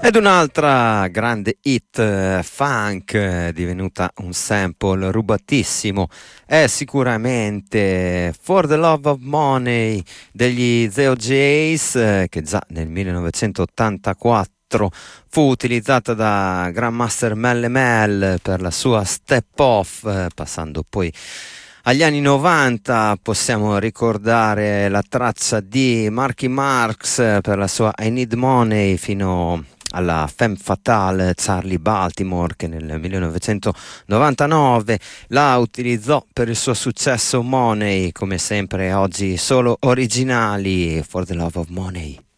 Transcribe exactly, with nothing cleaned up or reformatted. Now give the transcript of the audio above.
Ed un'altra grande hit eh, funk eh, divenuta un sample rubatissimo è sicuramente For the Love of Money degli Zeo Jays, eh, che già nel millenovecentottantaquattro fu utilizzata da Grandmaster Melle Mel per la sua Step Off, eh, passando poi agli anni novanta. Possiamo ricordare la traccia di Marky Marx eh, per la sua I Need Money, fino alla femme fatale Charlie Baltimore, che nel millenovecentonovantanove la utilizzò per il suo successo Money. Come sempre oggi solo originali, For the Love of Money.